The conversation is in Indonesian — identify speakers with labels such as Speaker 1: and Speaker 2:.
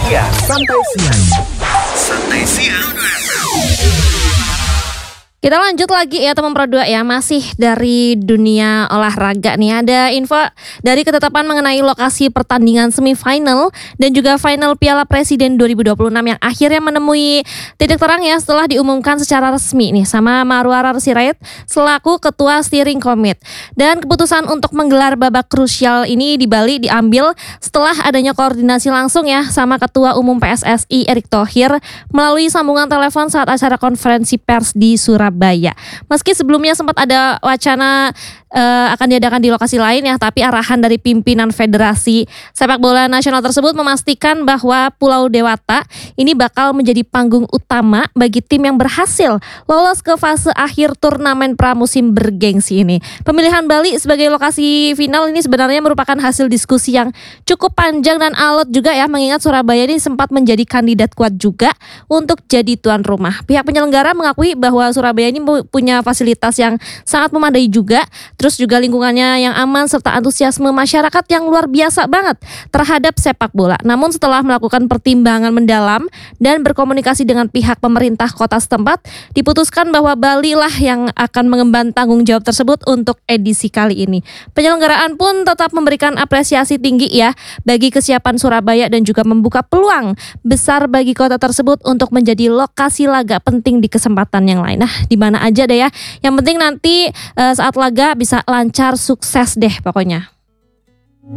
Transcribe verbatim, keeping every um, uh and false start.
Speaker 1: siang. Santai siang. Santai siang.
Speaker 2: Kita lanjut lagi ya teman Pro dua ya, masih dari dunia olahraga nih. Ada info dari ketetapan mengenai lokasi pertandingan semifinal dan juga final Piala Presiden dua ribu dua puluh enam yang akhirnya menemui titik terang ya setelah diumumkan secara resmi nih sama Marwarar Sirait selaku Ketua Steering Committee. Dan keputusan untuk menggelar babak krusial ini di Bali diambil setelah adanya koordinasi langsung ya sama Ketua Umum P S S I Erick Thohir melalui sambungan telepon saat acara konferensi pers di Surabaya. Surabaya. Meski sebelumnya sempat ada wacana uh, akan diadakan di lokasi lain ya, tapi arahan dari pimpinan Federasi Sepak Bola Nasional tersebut memastikan bahwa Pulau Dewata ini bakal menjadi panggung utama bagi tim yang berhasil lolos ke fase akhir turnamen pramusim bergengsi ini. Pemilihan Bali sebagai lokasi final ini sebenarnya merupakan hasil diskusi yang cukup panjang dan alot juga ya, mengingat Surabaya ini sempat menjadi kandidat kuat juga untuk jadi tuan rumah. Pihak penyelenggara mengakui bahwa Surabaya ini punya fasilitas yang sangat memadai juga, terus juga lingkungannya yang aman serta antusiasme masyarakat yang luar biasa banget terhadap sepak bola. Namun setelah melakukan pertimbangan mendalam dan berkomunikasi dengan pihak pemerintah kota setempat, diputuskan bahwa Bali lah yang akan mengemban tanggung jawab tersebut untuk edisi kali ini. Penyelenggaraan pun tetap memberikan apresiasi tinggi ya bagi kesiapan Surabaya dan juga membuka peluang besar bagi kota tersebut untuk menjadi lokasi laga penting di kesempatan yang lain. Nah, di mana aja deh ya. Yang penting nanti uh, saat laga bisa lancar, sukses deh pokoknya.